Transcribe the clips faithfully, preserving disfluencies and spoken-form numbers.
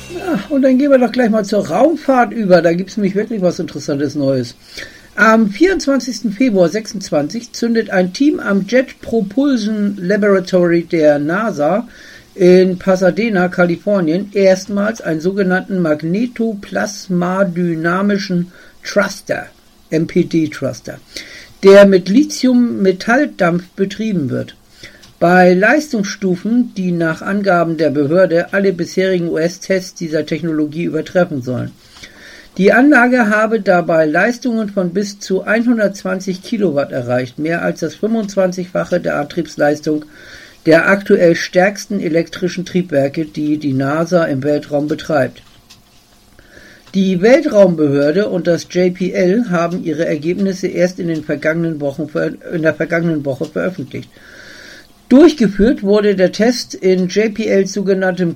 Ja, und dann gehen wir doch gleich mal zur Raumfahrt über. Da gibt es nämlich wirklich was Interessantes Neues. Am vierundzwanzigsten Februar sechsundzwanzig zündet ein Team am Jet Propulsion Laboratory der NASA in Pasadena, Kalifornien, erstmals einen sogenannten magnetoplasmadynamischen Thruster, M P D-Thruster, der mit Lithium-Metalldampf betrieben wird. Bei Leistungsstufen, die nach Angaben der Behörde alle bisherigen U S-Tests dieser Technologie übertreffen sollen. Die Anlage habe dabei Leistungen von bis zu hundertzwanzig Kilowatt erreicht, mehr als das fünfundzwanzigfache der Antriebsleistung der aktuell stärksten elektrischen Triebwerke, die die NASA im Weltraum betreibt. Die Weltraumbehörde und das J P L haben ihre Ergebnisse erst in den vergangenen Wochen in der vergangenen Woche veröffentlicht. Durchgeführt wurde der Test in J P Ls sogenanntem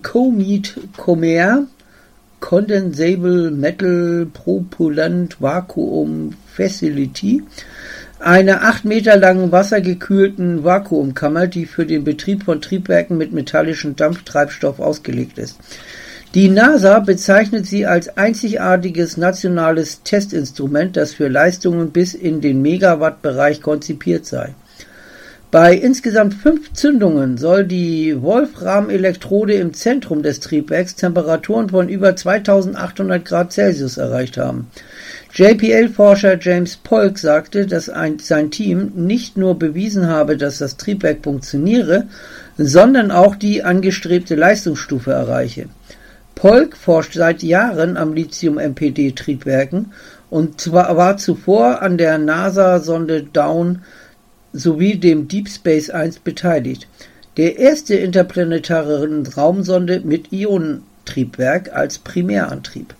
COMET Condensable Metal Propellant Vacuum Facility, einer acht Meter langen wassergekühlten Vakuumkammer, die für den Betrieb von Triebwerken mit metallischem Dampftreibstoff ausgelegt ist. Die NASA bezeichnet sie als einzigartiges nationales Testinstrument, das für Leistungen bis in den Megawatt-Bereich konzipiert sei. Bei insgesamt fünf Zündungen soll die Wolfram-Elektrode im Zentrum des Triebwerks Temperaturen von über zweitausendachthundert Grad Celsius erreicht haben. J P L-Forscher James Polk sagte, dass ein, sein Team nicht nur bewiesen habe, dass das Triebwerk funktioniere, sondern auch die angestrebte Leistungsstufe erreiche. Polk forscht seit Jahren am Lithium-M P D-Triebwerken und zwar war zuvor an der NASA-Sonde Dawn sowie dem Deep Space eins beteiligt, der erste interplanetaren Raumsonde mit Ionentriebwerk als Primärantrieb.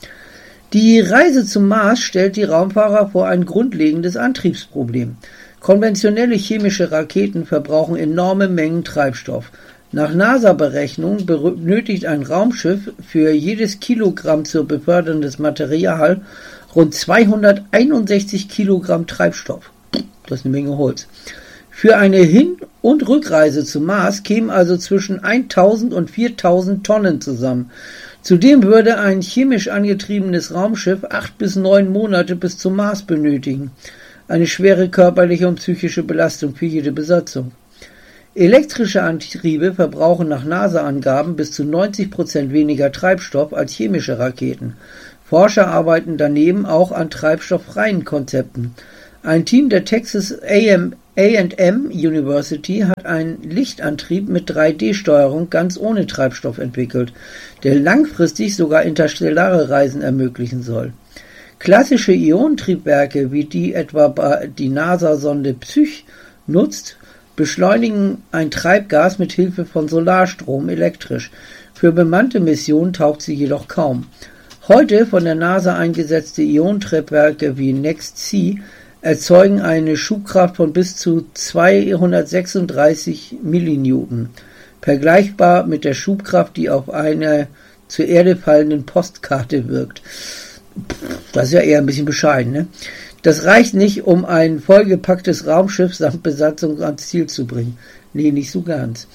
Die Reise zum Mars stellt die Raumfahrer vor ein grundlegendes Antriebsproblem. Konventionelle chemische Raketen verbrauchen enorme Mengen Treibstoff. Nach NASA-Berechnung benötigt ein Raumschiff für jedes Kilogramm zu beförderndes Material rund zweihunderteinundsechzig Kilogramm Treibstoff. Das ist eine Menge Holz. Für eine Hin- und Rückreise zum Mars kämen also zwischen eintausend und viertausend Tonnen zusammen. Zudem würde ein chemisch angetriebenes Raumschiff acht bis neun Monate bis zum Mars benötigen. Eine schwere körperliche und psychische Belastung für jede Besatzung. Elektrische Antriebe verbrauchen nach NASA-Angaben bis zu neunzig Prozent weniger Treibstoff als chemische Raketen. Forscher arbeiten daneben auch an treibstofffreien Konzepten. Ein Team der Texas A and M University hat einen Lichtantrieb mit drei D Steuerung ganz ohne Treibstoff entwickelt, der langfristig sogar interstellare Reisen ermöglichen soll. Klassische Ionentriebwerke, wie die etwa die NASA-Sonde Psyche nutzt, beschleunigen ein Treibgas mit Hilfe von Solarstrom elektrisch. Für bemannte Missionen taugt sie jedoch kaum. Heute von der NASA eingesetzte Ionentriebwerke wie NextSea erzeugen eine Schubkraft von bis zu zweihundertsechsunddreißig Millinewton, vergleichbar mit der Schubkraft, die auf einer zur Erde fallenden Postkarte wirkt. Das ist ja eher ein bisschen bescheiden, ne? Das reicht nicht, um ein vollgepacktes Raumschiff samt Besatzung ans Ziel zu bringen. Nee, nicht so ganz.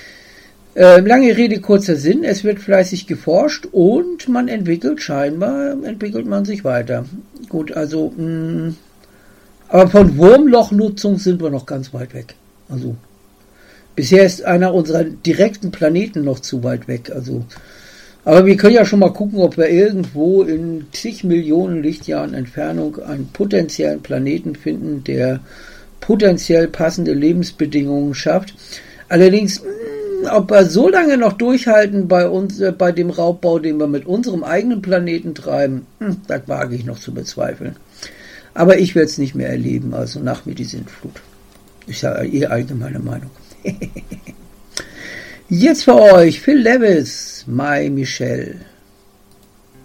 Äh, lange Rede, kurzer Sinn, es wird fleißig geforscht und man entwickelt, scheinbar entwickelt man sich weiter. Gut, also mh, aber von Wurmlochnutzung sind wir noch ganz weit weg. Also bisher ist einer unserer direkten Planeten noch zu weit weg. Also, aber wir können ja schon mal gucken, ob wir irgendwo in zig Millionen Lichtjahren Entfernung einen potenziellen Planeten finden, der potenziell passende Lebensbedingungen schafft. Allerdings, ob wir so lange noch durchhalten bei uns, bei dem Raubbau, den wir mit unserem eigenen Planeten treiben, das wage ich noch zu bezweifeln. Aber ich werde es nicht mehr erleben, also nach mir die Sintflut. Ist ja eh allgemeine Meinung. Jetzt für euch Phil Levis, My Michelle.